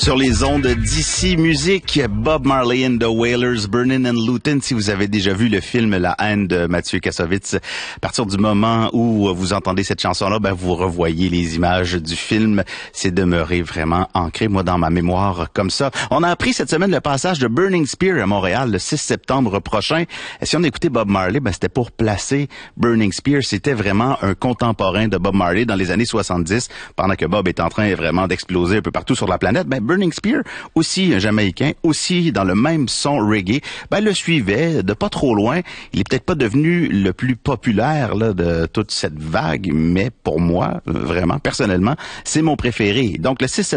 Sur les ondes d'ici musique, Bob Marley and the Wailers, Burnin' and Lutin'. Si vous avez déjà vu le film La haine de Mathieu Kassovitz, à partir du moment où vous entendez cette chanson-là, ben vous revoyez les images du film. C'est demeuré vraiment ancré, moi, dans ma mémoire comme ça. On a appris cette semaine le passage de Burning Spear à Montréal le 6 septembre prochain. Et si on écoutait Bob Marley, ben c'était pour placer Burning Spear. C'était vraiment un contemporain de Bob Marley dans les années 70, pendant que Bob est en train vraiment d'exploser un peu partout sur la planète. Ben Burning Spear, aussi un Jamaïcain, aussi dans le même son reggae, ben le suivait de pas trop loin. Il est peut-être pas devenu le plus populaire là de toute cette vague, mais pour moi, vraiment, personnellement, c'est mon préféré. Donc le 6